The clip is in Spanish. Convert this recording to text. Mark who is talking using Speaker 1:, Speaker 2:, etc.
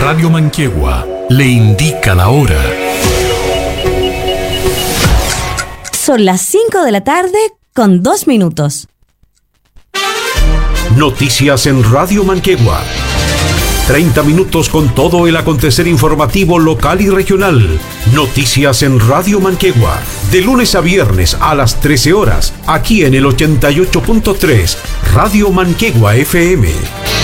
Speaker 1: Radio Manquehue le indica la hora.
Speaker 2: Son las 5 de la tarde con 2 minutos.
Speaker 3: Noticias en Radio Manquehue. 30 minutos con todo el acontecer informativo local y regional. Noticias en Radio Manquehue. De lunes a viernes a las 13 horas. Aquí en el 88.3 Radio Manquehue FM.